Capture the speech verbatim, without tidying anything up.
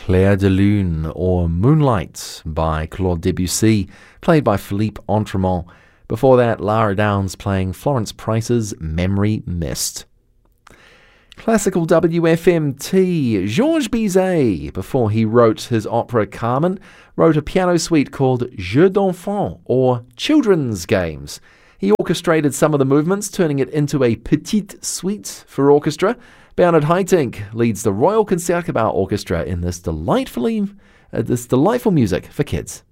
Clair de Lune, or Moonlight by Claude Debussy, played by Philippe Entremont. Before that, Lara Downs playing Florence Price's Memory Mist. Classical W F M T, Georges Bizet, before he wrote his opera Carmen, wrote a piano suite called Jeux d'enfants, or Children's Games. He orchestrated some of the movements, turning it into a petite suite for orchestra. Bernard Haitink leads the Royal Concertgebouw Orchestra in this delightfully, uh, this delightful music for kids.